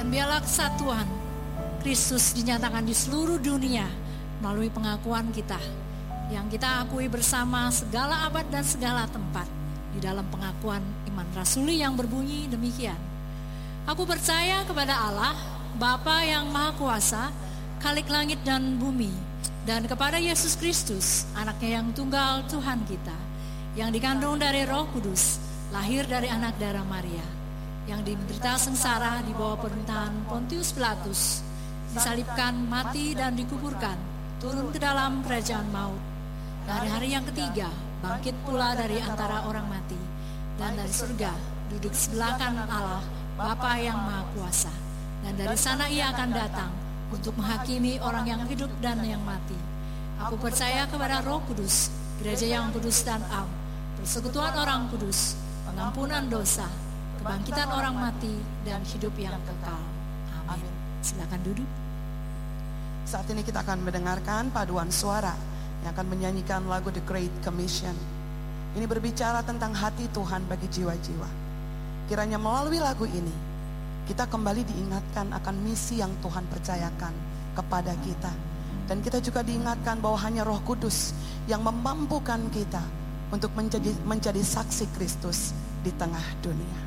Dan biarlah kesatuan Kristus dinyatakan di seluruh dunia melalui pengakuan kita, yang kita akui bersama segala abad dan segala tempat di dalam pengakuan iman rasuli yang berbunyi demikian. Aku percaya kepada Allah, Bapa yang Maha Kuasa, Khalik langit dan bumi, dan kepada Yesus Kristus, anaknya yang tunggal Tuhan kita, yang dikandung dari Roh Kudus, lahir dari anak darah Maria, yang diderita sengsara di bawah pemerintahan Pontius Pilatus, disalibkan, mati dan dikuburkan, turun ke dalam kerajaan maut. Dari hari yang ketiga, bangkit pula dari antara orang mati, dan dari surga duduk sebelah kanan Allah, Bapa yang Maha Kuasa. Dan dari sana ia akan datang untuk menghakimi orang yang hidup dan yang mati. Aku percaya kepada Roh Kudus, gereja yang kudus dan am, persekutuan orang kudus, pengampunan dosa, kebangkitan orang mati, dan hidup yang kekal. Amin. Silakan duduk. Saat ini kita akan mendengarkan paduan suara yang akan menyanyikan lagu The Great Commission. Ini berbicara tentang hati Tuhan bagi jiwa-jiwa. Kiranya melalui lagu ini kita kembali diingatkan akan misi yang Tuhan percayakan kepada kita. Dan kita juga diingatkan bahwa hanya Roh Kudus yang memampukan kita untuk menjadi saksi Kristus di tengah dunia.